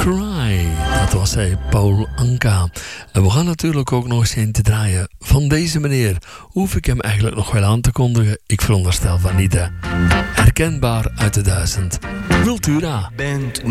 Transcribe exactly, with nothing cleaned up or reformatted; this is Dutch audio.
Cry. Dat was hij, Paul Anka. En we gaan natuurlijk ook nog eens een te draaien van deze meneer. Hoef ik hem eigenlijk nog wel aan te kondigen? Ik veronderstel van niet, hè. Herkenbaar uit de duizend. Wiltura. Bent